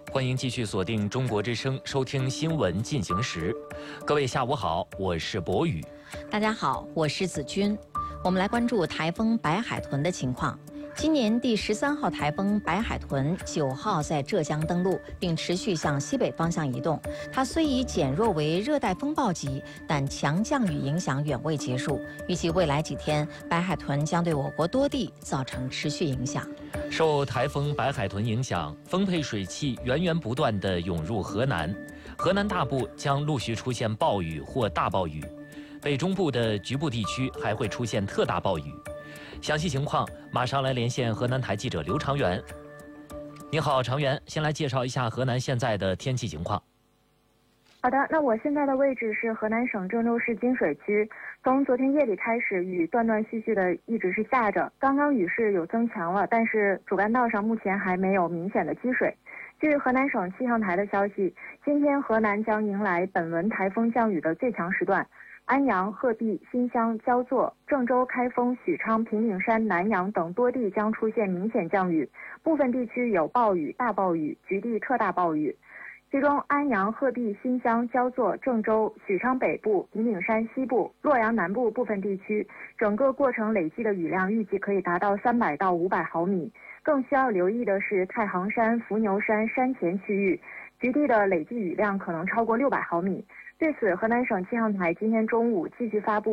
欢迎继续锁定中国之声，收听新闻进行时。各位下午好，我是博宇。 大家好，我是子君。我们来关注台风白海豚的情况。今年第13号台风白海豚9号在浙江登陆，并持续向西北方向移动。它虽已减弱为热带风暴级，但强降雨影响远未结束。预计未来几天，白海豚将对我国多地造成持续影响。 受台风白海豚影响，丰沛水汽源源不断地涌入河南，河南大部将陆续出现暴雨或大暴雨，北中部的局部地区还会出现特大暴雨。详细情况马上来连线河南台记者刘长元。你好，长元，先来介绍一下河南现在的天气情况。 好的，那我现在的位置是河南省郑州市金水区。从昨天夜里开始，雨断断续续的一直是下着，刚刚雨势有增强了，但是主干道上目前还没有明显的积水。据河南省气象台的消息，今天河南将迎来本轮台风降雨的最强时段。安阳、鹤壁、新乡、焦作、郑州、开封、许昌、平顶山、南阳等多地将出现明显降雨，部分地区有暴雨、大暴雨，局地特大暴雨。其中安阳、鹤壁、新乡、焦作、郑州、许昌北部、平顶山西部、洛阳南部部分地区，整个过程累计的雨量预计可以达到300到500毫米。更需要留意的是太行山、伏牛山山前区域，局地的累计雨量可能超过600毫米。对此，河南省气象台今天中午继续发布